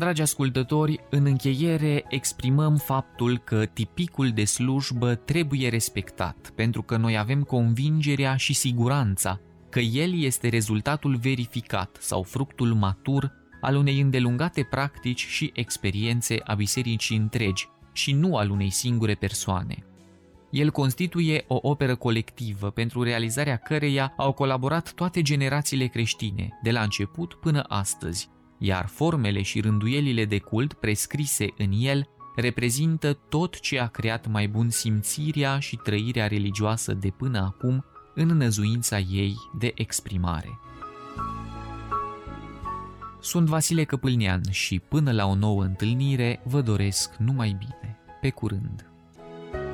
Dragi ascultători, în încheiere exprimăm faptul că tipicul de slujbă trebuie respectat, pentru că noi avem convingerea și siguranța că el este rezultatul verificat sau fructul matur al unei îndelungate practici și experiențe a bisericii întregi și nu al unei singure persoane. El constituie o operă colectivă pentru realizarea căreia au colaborat toate generațiile creștine, de la început până astăzi, iar formele și rânduielile de cult prescrise în el reprezintă tot ce a creat mai bun simțirea și trăirea religioasă de până acum în năzuința ei de exprimare. Sunt Vasile Căpâlnean și până la o nouă întâlnire vă doresc numai bine. Pe curând!